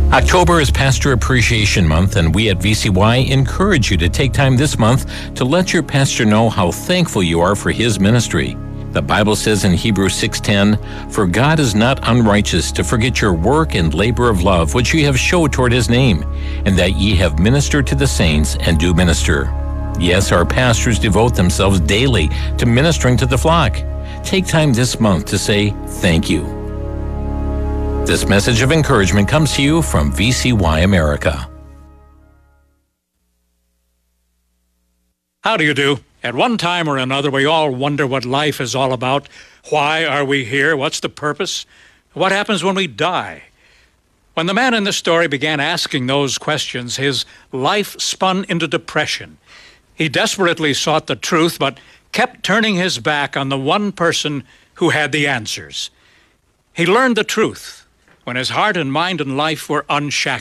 October is Pastor Appreciation Month, and we at VCY encourage you to take time this month to let your pastor know how thankful you are for his ministry. The Bible says in Hebrews 6:10, "For God is not unrighteous to forget your work and labor of love, which ye have showed toward his name, and that ye have ministered to the saints and do minister." Yes, our pastors devote themselves daily to ministering to the flock. Take time this month to say thank you. This message of encouragement comes to you from VCY America. How do you do? At one time or another, we all wonder what life is all about. Why are we here? What's the purpose? What happens when we die? When the man in the story began asking those questions, his life spun into depression. He desperately sought the truth, but kept turning his back on the one person who had the answers. He learned the truth when his heart and mind and life were unshackled.